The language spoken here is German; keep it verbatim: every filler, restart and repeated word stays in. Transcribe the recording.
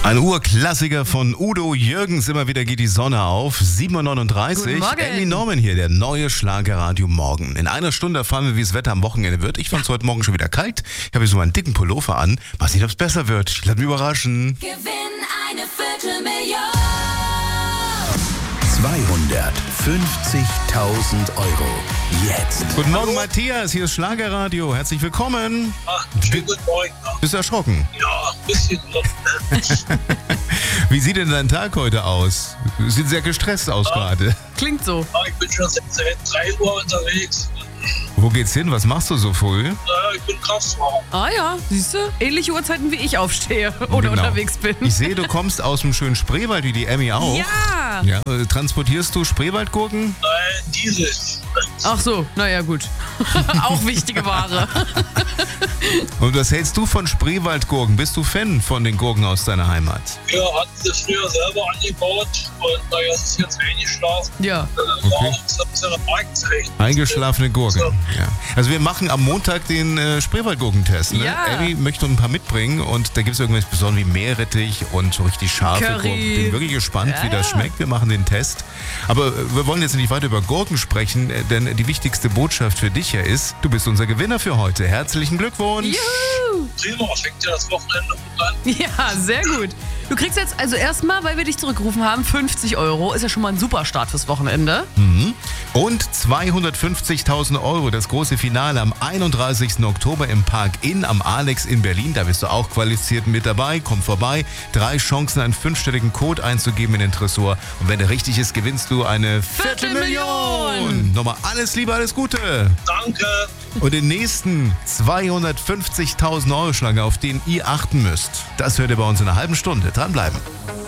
Ein Urklassiker von Udo Jürgens, immer wieder geht die Sonne auf, sieben Uhr neununddreißig. Guten Morgen. Amy Norman hier, der neue Schlagerradio Morgen. In einer Stunde erfahren wir, wie das Wetter am Wochenende wird. Ich fand es heute Morgen schon wieder kalt. Ich habe hier so einen dicken Pullover an. Mal sehen, ob es besser wird. Ich lasse mich überraschen. Gewinn eine Viertelmillion. zweihundertfünfzigtausend Euro. Jetzt. Guten Morgen, Matthias. Hier ist Schlagerradio. Herzlich willkommen. Ach, schönen guten Morgen. Bist du erschrocken? Ja, ein bisschen. Wie sieht denn dein Tag heute aus? Sieht sehr gestresst aus gerade. Klingt so. Ja, ich bin schon seit drei Uhr unterwegs. Wo geht's hin? Was machst du so früh? Ja, ich bin Kraftfahrer. Ah ja, siehst du? Ähnliche Uhrzeiten wie ich aufstehe oder Genau. unterwegs bin. Ich sehe, du kommst aus dem schönen Spreewald, wie die Emmy auch. Ja! Ja, äh, transportierst du Spreewaldgurken? Nein, Diesel. Ach so, naja gut. Auch wichtige Ware. Und was hältst du von Spreewaldgurken? Bist du Fan von den Gurken aus deiner Heimat? Wir hatten sie früher selber angebaut und naja, es ist jetzt eingeschlafen. Ja. Äh, war uns unsere Markenzeichen. Eingeschlafene Gurken. So. Ja. Also wir machen am Montag den äh, Spreewaldgurkentest. Ne? Ja. Emmy möchte ein paar mitbringen und da gibt es irgendwas Besonderes wie Meerrettich und so richtig scharfe Curry. Gurken. Bin wirklich gespannt, Ja, wie das ja. schmeckt. Wir machen den Test. Aber äh, wir wollen jetzt nicht weiter über Gurken sprechen, äh, denn die wichtigste Botschaft für dich ja ist, du bist unser Gewinner für heute. Herzlichen Glückwunsch. Juhu! Prima, fängt ja das Wochenende gut an. Ja, sehr gut. Du kriegst jetzt also erstmal, weil wir dich zurückgerufen haben, fünfzig Euro. Ist ja schon mal ein super Start fürs Wochenende. Und zweihundertfünfzigtausend Euro, das große Finale am einunddreißigsten Oktober im Park Inn am Alex in Berlin. Da bist du auch qualifiziert mit dabei. Komm vorbei. Drei Chancen, einen fünfstelligen Code einzugeben in den Tresor. Und wenn der richtig ist, gewinnst du eine Viertelmillion. Viertelmillion. Nochmal alles Liebe, alles Gute. Danke. Und den nächsten zweihundertfünfzigtausend Euro Schlange, auf den ihr achten müsst, das hört ihr bei uns in einer halben Stunde. Dranbleiben.